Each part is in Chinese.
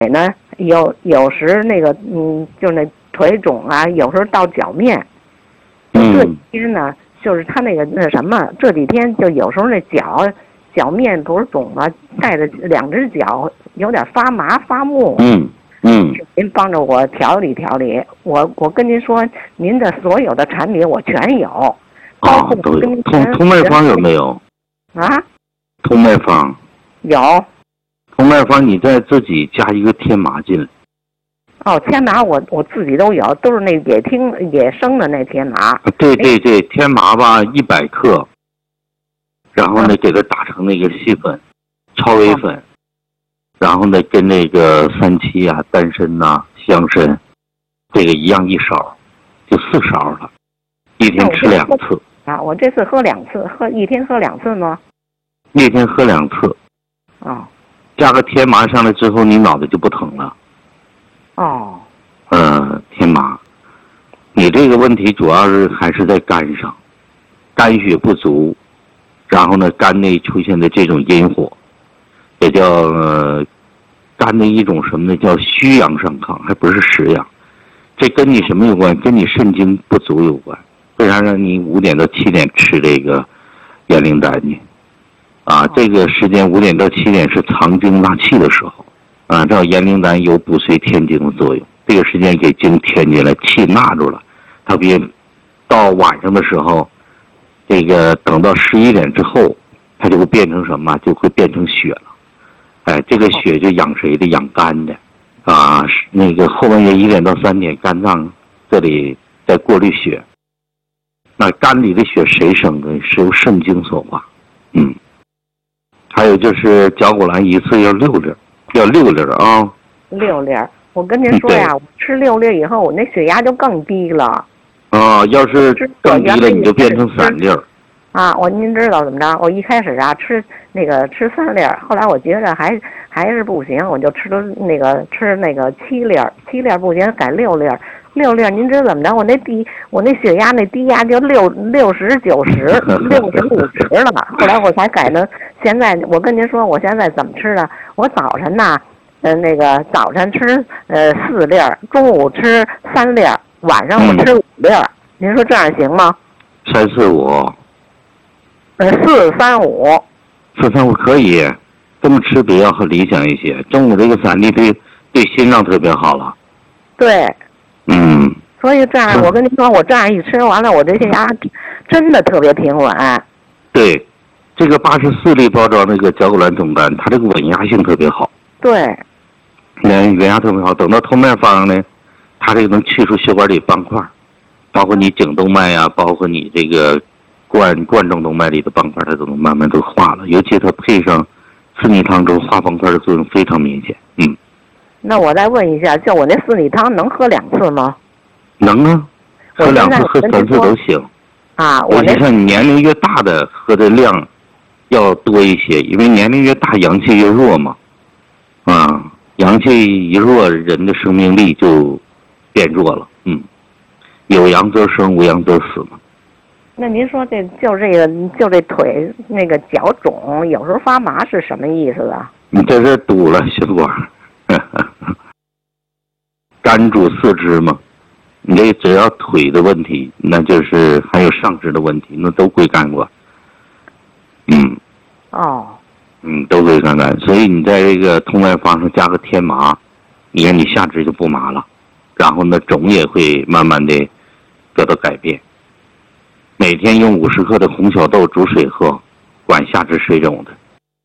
呢，有时那个就那腿肿啊，有时候到脚面。这几天呢，就是他那什么，这几天就有时候那脚面不是肿了，带着2只脚有点发麻发木。您帮着我调理调理。我跟您说，您的所有的产品我全有，包括都有。通脉方有没有？ 啊？ 通脉方有。 通脉方你再自己加一个天麻进来。 天麻我自己都有，都是那野生的那天麻。 对，天麻吧，100克，然后呢给它打成那个细粉，超微粉，然后呢跟那个3七啊、丹参呐、香参，这个一样1勺，就4勺了，一天吃2次。 我这次喝2次，一天喝2次吗？ 一天喝2次。加个天麻上来之后，你脑袋就不疼了。天麻，你这个问题主要是还是在肝上，肝血不足，然后呢，肝内出现的这种阴火，也叫肝的一种什么呢？叫虚阳上亢，还不是实阳。这跟你什么有关？跟你肾精不足有关。为啥让你5点到7点吃这个元灵丹呢？这个时间5点到7点是藏精纳气的时候。这元灵丹有补髓填精的作用，这个时间给精填进来，气纳住了，特别到晚上的时候，这个等到11点之后，它就会变成什么？就会变成血了。这个血就养谁的？养肝的。那个后半夜1点到3点，肝脏这里在过滤血。那肝里的血谁生的？是由肾精所化。还有就是绞股蓝一次要6粒。要6粒啊！6 粒，我跟您说呀，我吃6粒以后，我那血压就更低了。 要是更低了，你就变成3粒。 您知道怎么着？我一开始吃3粒，后来我觉得还是不行，我就吃那个7粒，7粒不行，改6粒。6粒，您知道怎么着？我那血压那低压就60、90、60、50了。后来我才改的。现在我跟您说，我现在怎么吃的？我早晨呐，早晨吃4粒，中午吃3粒，晚上我吃5粒。您说这样行吗 ？3、4、5。 4、3、5。 4、3、5可以，这么吃比较理想一些。中午这个3粒对心脏特别好了。 对。所以这样，我跟您说，我这样一吃完了，我这血压真的特别平稳。 对，这个84粒包装那个绞股蓝总丹，它这个稳压性特别好。 对， 稳压特别好。等到通脉方呢，它这个能去除血管里斑块，包括你颈动脉呀，包括你这个冠状动脉里的斑块，它都能慢慢都化了。尤其它配上四逆汤中化斑块的作用非常明显。 那我再问一下，就我那四逆汤能喝2次吗？ 能啊，喝2次、喝3次都行。尤其像你年龄越大的，喝的量要多一些，因为年龄越大，阳气越弱嘛。阳气一弱，人的生命力就变弱了。有阳则生，无阳则死嘛。 那您说就这腿那个脚肿，有时候发麻是什么意思啊？ 你在这堵了血管。肝主四肢嘛，你这只要腿的问题，那就是还有上肢的问题，那都归肝管。都归肝管，所以你在这个通脉方上加个天麻，你看你下肢就不麻了，然后呢肿也会慢慢的得到改变。每天用50克的红小豆煮水喝，管下肢水肿的。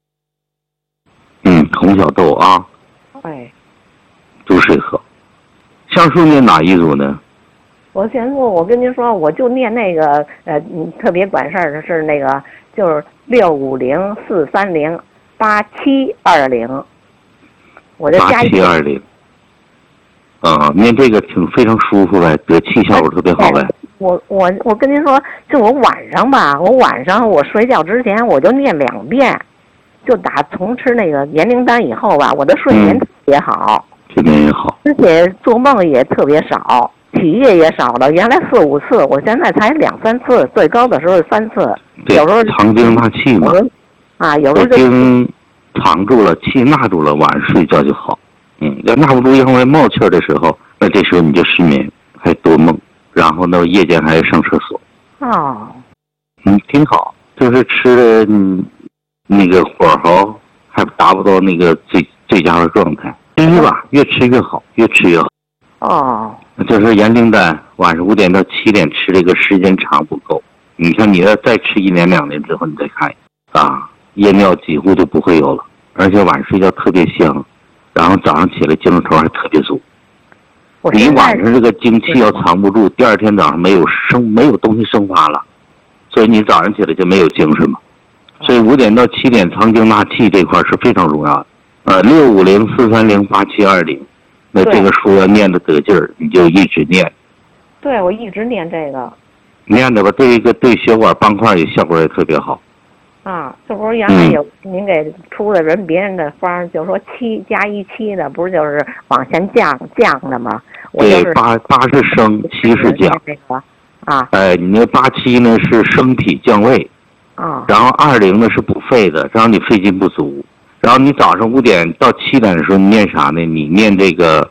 红小豆啊。煮水喝。像素念哪一组呢？ 我跟您说，我就念那个特别管事儿的是那个，就是650-430-8720。我就加 8720。念这个非常舒服呗，得气效果特别好呗。 我跟您说，就我晚上我睡觉之前我就念2遍，就从吃那个元灵丹以后吧，我的睡眠特别好。 睡眠也好， 而且做梦也特别少，起夜也少了。原来4、5次，我现在才2、3次，最高的时候是3次。有时候藏精纳气嘛。 有时候精藏住了，气纳住了，晚上睡觉就好。 要纳不住腰围冒气儿的时候，那这时候你就失眠，还多梦，然后呢夜间还上厕所。 哦， 挺好，就是吃的那个火候还达不到那个最佳的状态。吃吧，越吃越好，越吃越好。 哦， 就是盐灵丹，晚上5点到7点吃，这个时间长不够。你看你要再吃1年2年之后，你再看啊，夜尿几乎就不会有了，而且晚上睡觉特别香，然后早上起来精神头还特别足。你晚上这个精气要藏不住，第二天早上没有东西生发了，所以你早上起来就没有精神嘛。所以5点到7点藏精纳气这块是非常重要的。650-430-8720，那这个书要念的得劲儿，你就一直念。 对，我一直念这个。 念的吧，对血管斑块也效果也特别好。 啊，这不是原来有您给出的人别人的方，就说7+1+7的，不是就是往前降的吗？ 对，8是升，7是降。 那个啊。 你那87呢是升体降胃。 啊。 然后20呢是补肺的，让你肺劲不足。然后你早上5点到7点的时候，你念啥呢？你念这个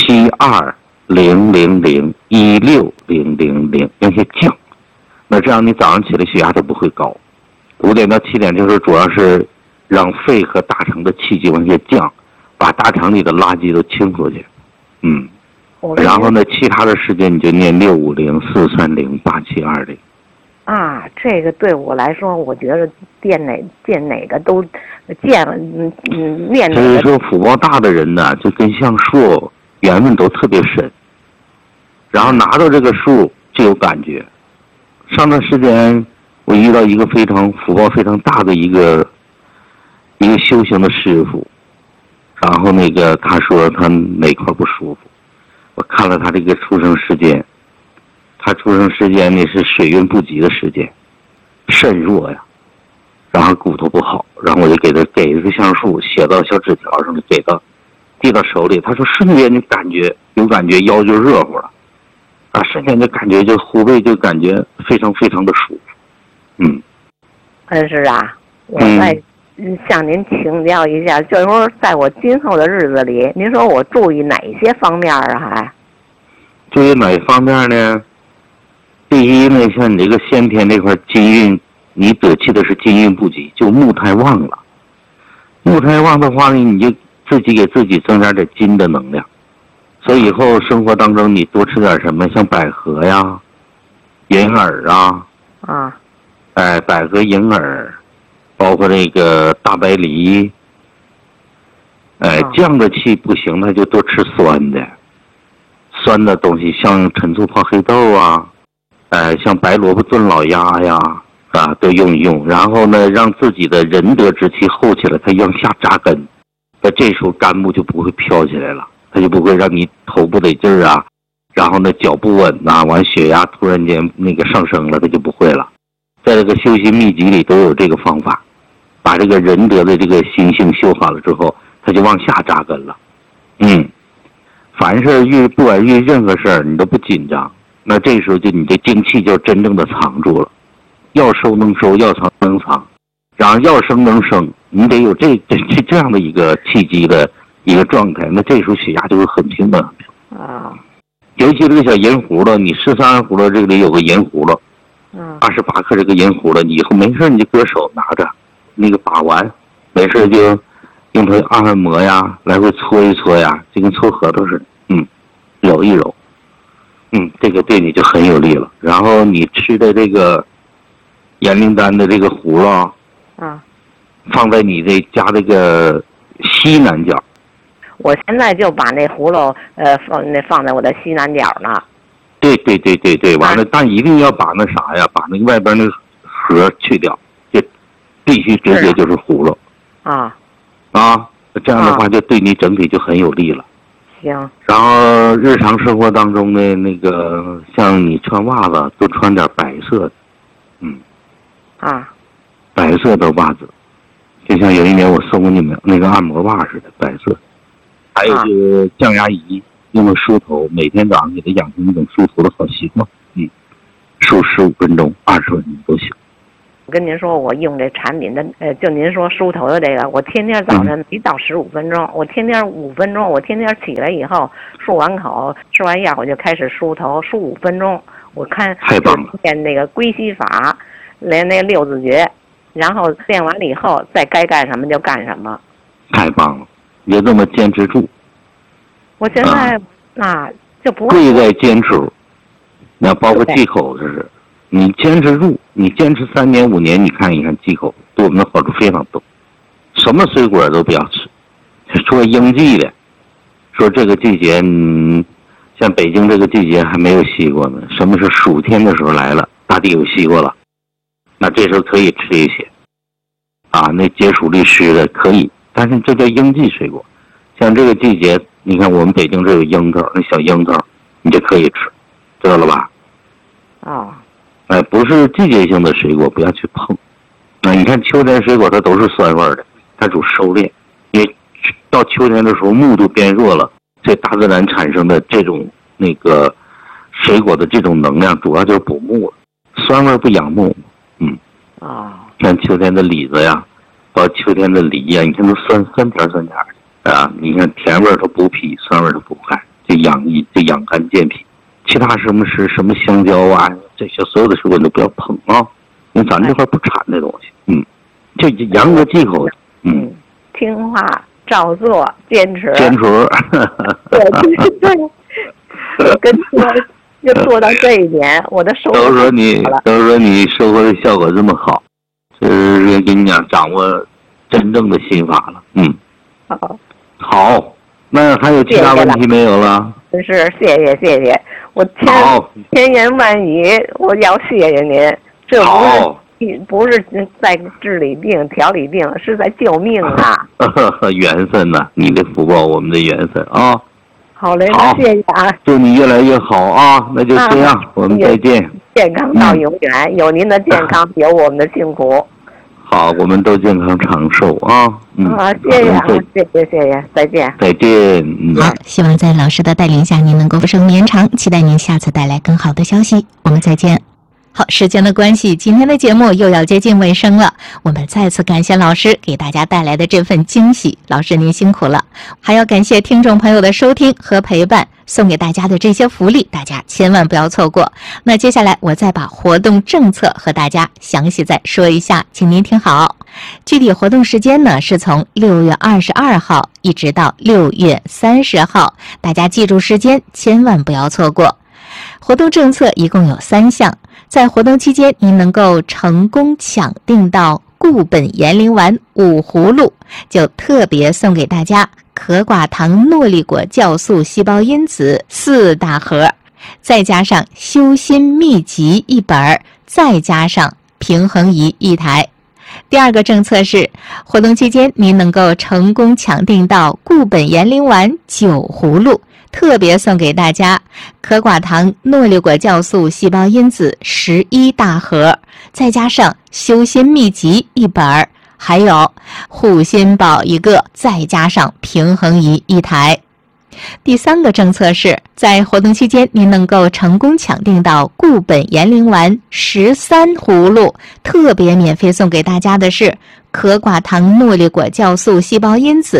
72000-16000，让它降。那这样你早上起来血压就不会高。5点到7点就是主要是让肺和大肠的气机往下降，把大肠里的垃圾都清出去。然后呢，其他的时间你就念650-430-8720。 啊，这个对我来说，我觉得见哪个都念哪个。 所以说福报大的人呢，就跟像树缘分都特别深，然后拿到这个树就有感觉。上段时间我遇到一个福报非常大的一个修行的师傅，然后他说他哪块不舒服，我看了他这个出生时间。他出生时间呢是水运不及的时间，肾弱呀，然后骨头不好，然后我就给一个橡树，写到小纸条上，递到手里。他说瞬间就有感觉腰就热乎了，瞬间就感觉就后背就感觉非常非常的舒服。 恩师啊，我再向您请教一下，就是说在我今后的日子里，您说我注意哪些方面啊？还注意哪方面呢？第一呢，像你这个先天这块金运，你得气的是金运不及，就木太旺了。木太旺的话呢，你就自己给自己增加点金的能量。所以以后生活当中你多吃点什么，像百合呀、银耳啊。百合、银耳，包括那个大白梨。降的气不行，那就多吃酸的东西，像陈醋泡黑豆啊。像白萝卜炖老鸭呀，都用一用。然后呢，让自己的仁德之气厚起来，它往下扎根。那这时候肝木就不会飘起来了，它就不会让你头不得劲儿啊，然后呢脚不稳呐，完血压突然间上升了，它就不会了。在这个修习秘籍里都有这个方法，把这个仁德的这个心性修好了之后，它就往下扎根了。凡事不管遇任何事儿，你都不紧张。那这时候就你的精气就真正的藏住了，要收能收，要藏能藏，然后要生能生，你得有这样的一个气机的一个状态，那这时候血压就会很平稳。尤其这个小银葫芦，你13葫芦这里有个银葫芦，28克这个银葫芦，你以后没事你就搁手拿着，把玩，没事就用它按摩呀，来回搓一搓呀，就跟搓核桃似的，揉一揉。这个对你就很有利了。然后你吃的这个盐灵丹的这个葫芦放在你这家这个西南角。 我现在就把那葫芦放在我的西南角呢。 对，完了，但一定要把那啥呀，把那个外边那个核去掉，就必须直接就是葫芦。这样的话就对你整体就很有利了。 行。 然后日常生活当中的像你穿袜子都穿点白色的，白色的袜子，就像有一年我送过你们那个按摩袜似的，白色。还有就是降压仪，用个梳头，每天早上给它养成一种梳头的好习惯，梳15分钟、20分钟都行。 跟您说，我用这产品的，就您说梳头的这个，我天天早晨没到15分钟，我天天5分钟，我天天起来以后漱完口吃完药我就开始梳头，梳5分钟。我看练那个归西法，连那6字诀，然后练完了以后再该干什么就干什么。 太棒了，你就这么坚持住。 我现在就不贵在坚持，那包括忌口就是。你坚持住，你坚持3年5年，你看一看忌口对我们的好处非常多。什么水果都不要吃，说应季的，说这个季节，像北京这个季节还没有西瓜呢。什么是暑天的时候来了，大地有西瓜了，那这时候可以吃一些，那解暑利湿的可以，但是这叫应季水果。像这个季节，你看我们北京这有樱桃，那小樱桃，你就可以吃，知道了吧？不是季节性的水果不要去碰。你看秋天水果它都是酸味的，它主收敛，因为到秋天的时候木度变弱了，所以大自然产生的这种那个水果的这种能量主要就是补木了，酸味不养木。像秋天的李子呀，包括秋天的梨呀，你看都酸甜的你看甜味它补脾，酸味它补肝，就养肝健脾。其他什么香蕉啊，这些所有的水果你都不要碰因为咱这块不产这东西。就严格忌口。 听话照做，坚持。对，跟就做到这一点，我的收获都说你收获的效果这么好，这是跟你讲掌握真正的心法了。好，那还有其他问题没有了？ 真是谢谢，我千言万语，我要谢谢您。这不是在治理病、调理病，是在救命啊！ 缘分呐，你的福报，我们的缘分啊！ 好嘞，那谢谢啊！ 祝你越来越好啊！那就这样，我们再见。 健康到永远，有您的健康，有我们的幸福。 好，我们都健康长寿啊！ 谢谢，再见。 再见。 好，希望在老师的带领下，您能够寿命延长，期待您下次带来更好的消息。我们再见。好，时间的关系，今天的节目又要接近尾声了。我们再次感谢老师给大家带来的这份惊喜，老师您辛苦了。还要感谢听众朋友的收听和陪伴，送给大家的这些福利，大家千万不要错过。那接下来我再把活动政策和大家详细再说一下，请您听好。具体活动时间呢，是从6月22号一直到6月30号，大家记住时间，千万不要错过。活动政策一共有3项，在活动期间您能够成功抢订到固本延龄丸5葫芦，就特别送给大家可寡糖诺丽果酵素细胞因子4大盒，再加上修心秘籍1本，再加上平衡仪1台。第二个政策是，活动期间您能够成功抢订到固本延龄丸9葫芦，特别送给大家可寡糖诺丽果酵素细胞因子11大盒，再加上修心秘籍1本，还有护心宝1个，再加上平衡仪1台。第三个政策是，在活动期间您能够成功抢订到固本延龄丸13葫芦，特别免费送给大家的是可寡糖诺丽果酵素细胞因子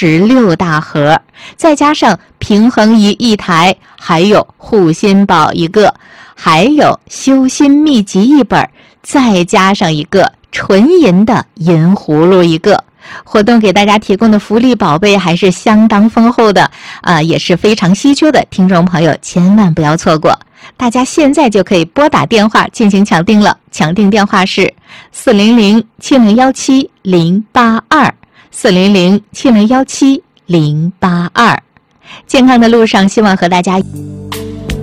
16大盒，再加上平衡仪1台，还有护心宝1个，还有修心秘籍1本，再加上一个纯银的银葫芦1个。活动给大家提供的福利宝贝还是相当丰厚的也是非常稀缺的，听众朋友千万不要错过。大家现在就可以拨打电话进行抢订了，抢订电话是400-7017-082，400-7017-082。健康的路上，希望和大家